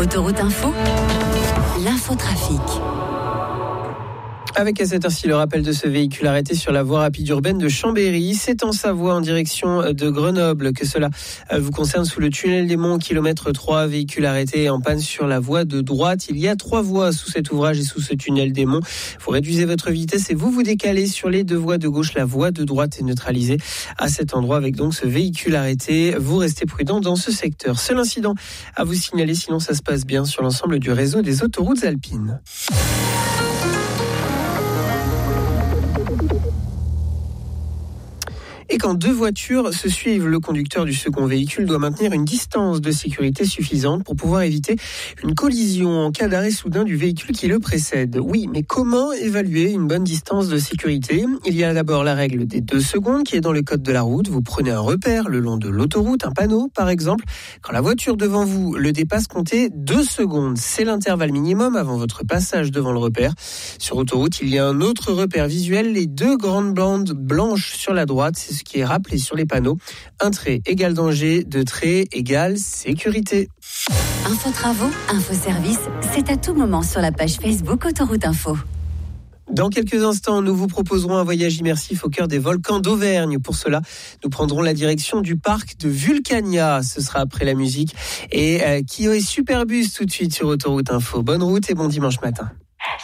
Autoroute Info, l'infotrafic. Avec à cette heure-ci le rappel de ce véhicule arrêté sur la voie rapide urbaine de Chambéry. C'est en Savoie en direction de Grenoble que cela vous concerne sous le tunnel des Monts, kilomètre 3. Véhicule arrêté en panne sur la voie de droite. Il y a 3 voies sous cet ouvrage et sous ce tunnel des Monts. Vous réduisez votre vitesse et vous décalez sur les 2 voies de gauche. La voie de droite est neutralisée à cet endroit avec donc ce véhicule arrêté. Vous restez prudent dans ce secteur. Seul incident à vous signaler, sinon ça se passe bien sur l'ensemble du réseau des autoroutes alpines. Et quand 2 voitures se suivent, le conducteur du second véhicule doit maintenir une distance de sécurité suffisante pour pouvoir éviter une collision en cas d'arrêt soudain du véhicule qui le précède. Oui, mais comment évaluer une bonne distance de sécurité ? Il y a d'abord la règle des 2 secondes qui est dans le code de la route. Vous prenez un repère le long de l'autoroute, un panneau par exemple. Quand la voiture devant vous le dépasse, comptez 2 secondes. C'est l'intervalle minimum avant votre passage devant le repère. Sur autoroute, il y a un autre repère visuel, les 2 grandes bandes blanches sur la droite. C'est ce qui est rappelé sur les panneaux. Un trait égale danger, 2 traits égale sécurité. Info travaux, info service, c'est à tout moment sur la page Facebook Autoroute Info. Dans quelques instants, nous vous proposerons un voyage immersif au cœur des volcans d'Auvergne. Pour cela, nous prendrons la direction du parc de Vulcania. Ce sera après la musique. Et Kyo et Superbus tout de suite sur Autoroute Info. Bonne route et bon dimanche matin.